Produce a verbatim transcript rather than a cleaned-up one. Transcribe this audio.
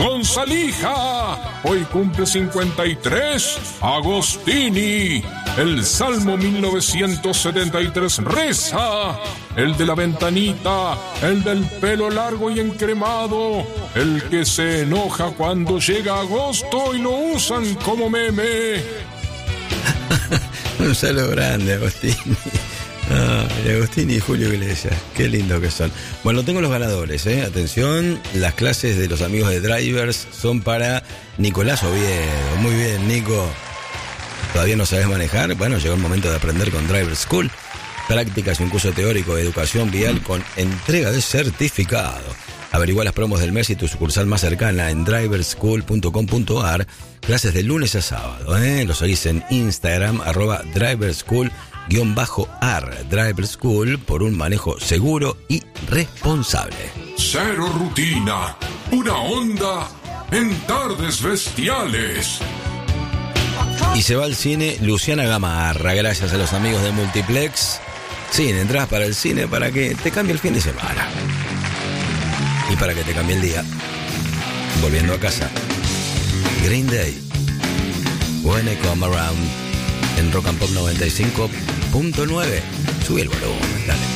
Gonzalija, hoy cumple cincuenta y tres. Agostini, el Salmo mil novecientos setenta y tres reza. El de la ventanita, el del pelo largo y encremado, el que se enoja cuando llega agosto y lo usan como meme. Un saludo grande, Agostini. Ah, Agostini y Julio Iglesias, qué lindo que son. Bueno, tengo los ganadores, ¿eh? Atención, las clases de los amigos de Drivers son para Nicolás Oviedo. Muy bien, Nico. ¿Todavía no sabes manejar? Bueno, llegó el momento de aprender con Driver School. Prácticas y un curso teórico de educación vial con entrega de certificado. Averigua las promos del mes y tu sucursal más cercana en driverschool punto com punto a r. Clases de lunes a sábado, ¿eh? Lo seguís en Instagram, arroba driverschool guión bajo ar. Driver School, por un manejo seguro y responsable. Cero rutina, una onda en tardes bestiales. Y se va al cine Luciana Gamarra, gracias a los amigos de Multiplex. Cine, entras para el cine para que te cambie el fin de semana. Y para que te cambie el día. Volviendo a casa. Green Day. When I Come Around. En Rock and Pop noventa y cinco punto nueve. Sube el volumen, dale.